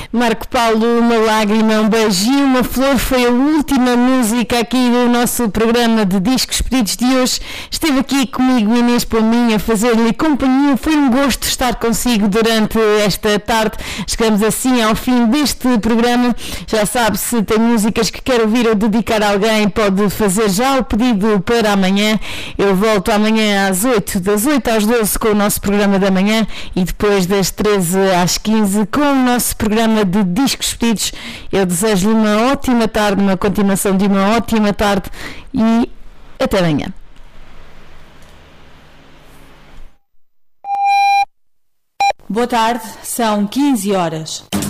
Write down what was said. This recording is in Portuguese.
Marco Paulo, uma lágrima, um beijinho, uma flor, foi a última música aqui do nosso programa de Discos Pedidos de hoje. Esteve aqui comigo Inês Palminha a fazer-lhe companhia. Foi um gosto estar consigo durante esta tarde. Chegamos assim ao fim deste programa. Já sabe, se tem músicas que quer ouvir ou dedicar a alguém, pode fazer já o pedido para amanhã. Eu volto amanhã às 8, das 8 às 12 com o nosso programa da manhã e depois das 13 às 15 com o nosso programa de Discos Pedidos. Eu desejo-lhe uma ótima tarde, uma continuação de uma ótima tarde e até amanhã. Boa tarde, são 15 horas.